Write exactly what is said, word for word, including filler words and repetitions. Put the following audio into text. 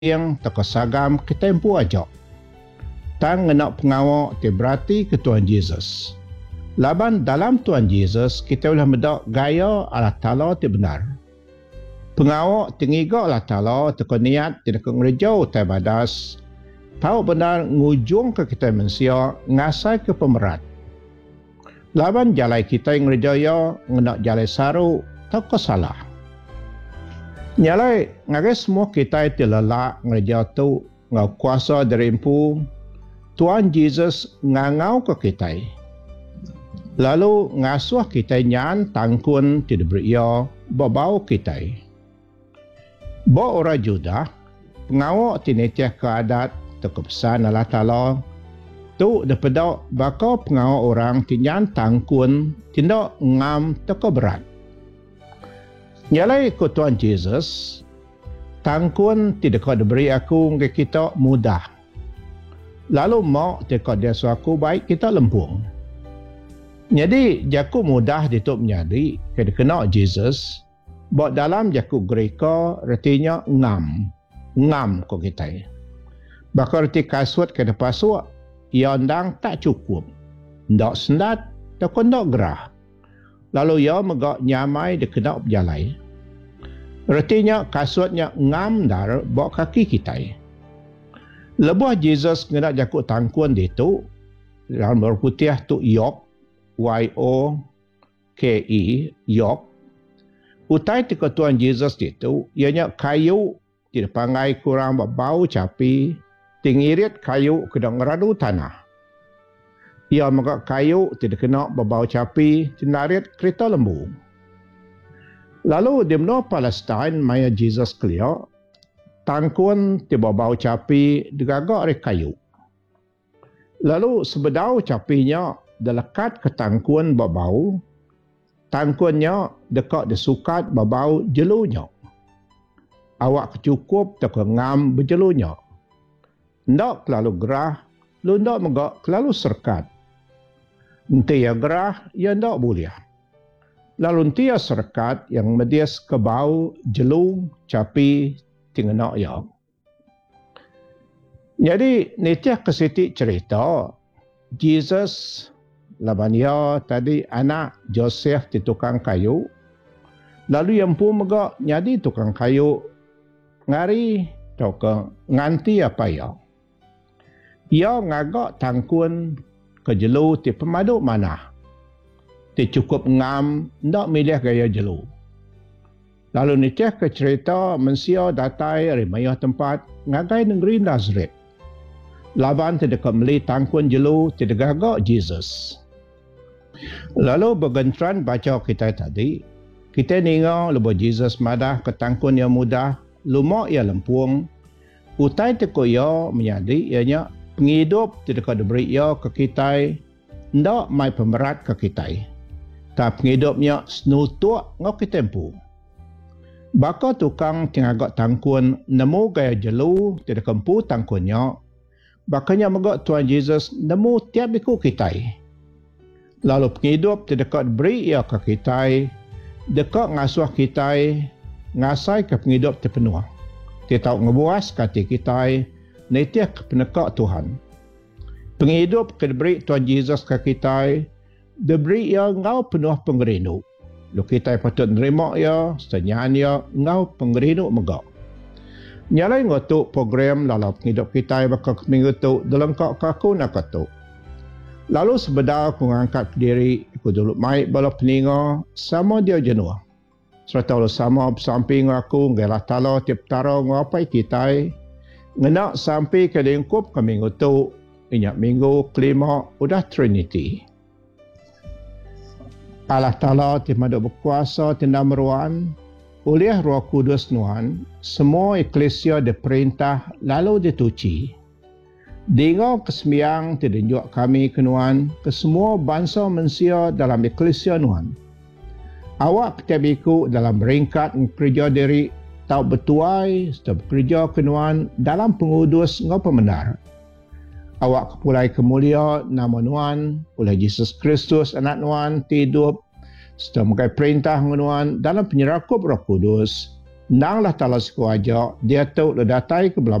yang terkesagam ke tempo ajak. Tang ngenak pengawak te berarti ke Tuhan Yesus. Laban dalam Tuhan Yesus kita boleh medak gaya Allah Ta'ala te benar. Pengawak tengiga Allah Ta'ala te niat te nak ngerjau te badas. Tahu benar ngujung ke kita manusia ngasai ke pemerat. Laban jalai kita yang ngerjaya ngenak jalai saru tak kesalah. Nyalai ngagai semua kita itu lelak ngerja tu ngau kuasa dari empu Tuhan Yesus ngangau ke kita. Lalu ngasuh kita nyan tangkun tidak beria babau kita. Ba orang Judah pengawak tinetiah keadat terkepesan Allah Ta'ala tu dapat bakal pengawak orang tinyan tangkun tindak ngam terkeberat. Nyalai ko Tuhan Yesus, tangkun tidak kau diberi aku ke kita mudah. Lalu mau tidak dia suaku baik kita lempung. Jadi jaku mudah dituk menjadi kena kena Yesus. Buat dalam jaku Greka artinya ngam, ngam ko kita. Bakal reti kasut kena pasuk, ia ndang tak cukup. Ndak sendat, tak ndak gerah. Lalu ia megak nyamai dia kena berjalai. Artinya kasutnya ngam dar bawa kaki kita. Lebuh Yesus kena jakut tangkuan dia tu, dalam berputih tu yok, Y O K E, yok. Utai tika Tuhan Yesus dia tu, ianya kayu, tidak pangai kurang bau capi, tingirit kayu kena ngeradu tanah. Ia megak kayu tidak kena berbau capi, tinarit kereta lembu. Lalu di benua Palestin, maya Yesus kelia, tangkun tiba bau capi digagak oleh kayu. Lalu sebedau capinya delekat ke tangkun berbau, tangkunnya dekat desukat berbau jelunya. Awak kecukup terkengam berjelunya. Ndak terlalu gerah, lu ndak megak terlalu serkat. Nanti ya gerah, ya ndak boleh. Lalu tia serkat yang medias ke bau jelu capi tinggal ya. Jadi nitiah kesiti cerita Yesus labania tadi anak Joseph di tukang kayu. Lalu yang pun megak nyadi tukang kayu ngari tau ke nganti apa ya. Ia ngagak tangkun ke jelu ti pemadu mana. Ti cukup ngam, ndak milih gaya jelu. Lalu nitiah ke cerita mensia datai rimayah tempat ngagai negeri Nazareth. Laban tidak meli tangkun jelu tidak gagak Yesus. Lalu bergentran baca kita tadi, kita ninga lebuh Yesus madah ke tangkun yang mudah, lumak ia lempung, utai teko ia menyadi ianya penghidup tidak diberi ia ke kita, ndak mai pemerat ke kita. Tak penghidupnya senutuk ngau kitempu. Baka tukang tingagak tangkun nemu gaya jelu tidak kempu tangkunnya. Bakanya megak Tuhan Yesus nemu tiap iku kita. Lalu penghidup tidak beri ia ke kita. Dekat ngasuh kita. Ngasai ke penghidup terpenuh. Tidak ngebuas kata kita. Netiah ke penekak Tuhan. Penghidup ke beri Tuhan Yesus ke kita. Diberi ia ngau penuh pengerinu. Lu kita patut nerima ia, senyan ia, ngau pengerinu megak. Nyalai ngotuk program lalau penghidup kita bakal minggu tu delengkak kaku nak katuk. Lalu sebedar aku ngangkat diri, aku dulu maik bala peninga, sama dia jenuh. Serta lu sama bersamping aku, ngalah tala tiap tara ngapai kita, ngenak sampai ke lingkup ke minggu tu, inyak minggu kelima, udah Trinity. Allah Ta'ala tidak berkuasa tidak meruan oleh Roh Kudus Nuhan, semua eklesia diperintah lalu dituci. Dengar kesembiang tinjau kami ke Nuhan ke semua bangsa manusia dalam eklesia Nuhan. Awak ketabiku dalam beringkat kerja diri tahu betuai serta bekerja ke Nuhan dalam pengudus ngau pembenar. Awak kepulai kemulia nama Nuhan oleh Yesus Kristus anak Nuhan hidup serta mengenai perintah Nuhan dalam penyerakup Roh Kudus nang lah talas ko aja dia tu le datai ke belah